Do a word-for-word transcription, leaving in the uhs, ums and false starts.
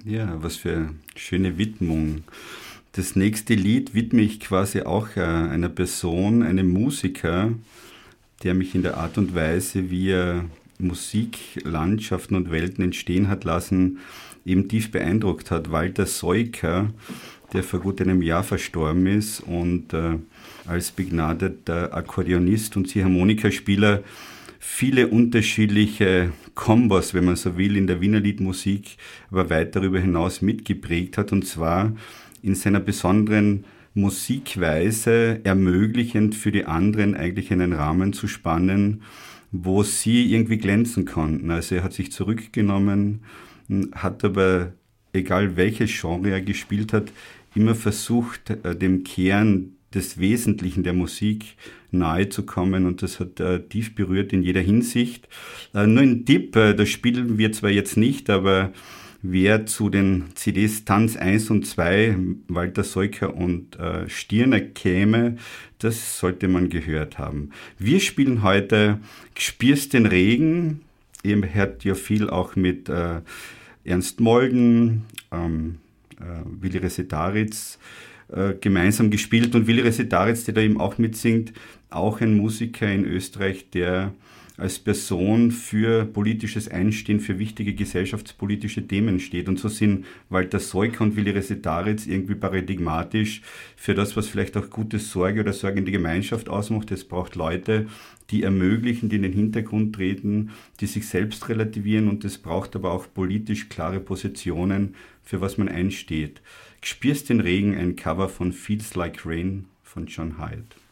Ja, was für eine schöne Widmung. Das nächste Lied widme ich quasi auch äh, einer Person, einem Musiker, der mich in der Art und Weise, wie er Musiklandschaften und Welten entstehen hat lassen, eben tief beeindruckt hat. Walter Soyka, der vor gut einem Jahr verstorben ist und äh, als begnadeter Akkordeonist und Ziehharmonikaspieler viele unterschiedliche Kombos, wenn man so will, in der Wiener Liedmusik, aber weit darüber hinaus mitgeprägt hat, und zwar in seiner besonderen Musikweise ermöglichend für die anderen eigentlich einen Rahmen zu spannen, wo sie irgendwie glänzen konnten. Also er hat sich zurückgenommen, hat aber, egal welches Genre er gespielt hat, immer versucht, dem Kern des Wesentlichen der Musik nahe zu kommen, und das hat äh, tief berührt in jeder Hinsicht. Äh, nur ein Tipp, äh, das spielen wir zwar jetzt nicht, aber wer zu den C Ds Tanz eins und zwei, Walter Soyka und äh, Stirner käme, das sollte man gehört haben. Wir spielen heute Gspürst den Regen. Ihr hört ja viel auch mit äh, Ernst Molden, ähm, äh, Willi Resetaritz äh, gemeinsam gespielt, und Willi Resetaritz, der da eben auch mitsingt, auch ein Musiker in Österreich, der als Person für politisches Einstehen, für wichtige gesellschaftspolitische Themen steht. Und so sind Walter Soyka und Willi Resetaritz irgendwie paradigmatisch für das, was vielleicht auch gute Sorge oder Sorge in die Gemeinschaft ausmacht. Es braucht Leute, die ermöglichen, die in den Hintergrund treten, die sich selbst relativieren, und es braucht aber auch politisch klare Positionen, für was man einsteht. Gspürst den Regen, ein Cover von Feels Like Rain von John Hyde.